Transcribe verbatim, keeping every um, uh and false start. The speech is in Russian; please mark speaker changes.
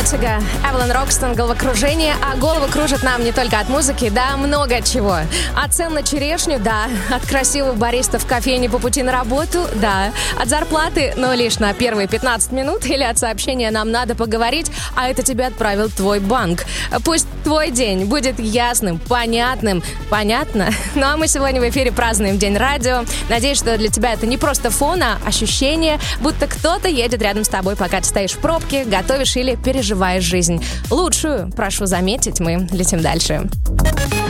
Speaker 1: Вертиго, Эвелин Рокстон, головокружение. А голову кружит нам не только от музыки, да, много чего. От цен на черешню, да. От красивых баристов в кофейне по пути на работу, да. От зарплаты, но лишь на первые пятнадцать минут. Или от сообщения «нам надо поговорить», а это тебе отправил твой банк. Пусть твой день будет ясным, понятным. Понятно? Ну а мы сегодня в эфире празднуем День радио. Надеюсь, что для тебя это не просто фон, а ощущение, будто кто-то едет рядом с тобой, пока ты стоишь в пробке, готовишь или переживаешь жизнь. Лучшую, прошу заметить, мы летим дальше.